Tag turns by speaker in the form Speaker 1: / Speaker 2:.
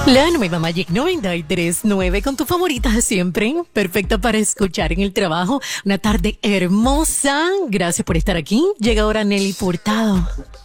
Speaker 1: La nueva Magic 93.9 con tu favorita de siempre, perfecta para escuchar en el trabajo. Una tarde hermosa. Gracias por estar aquí. Llega ahora Nelly Furtado.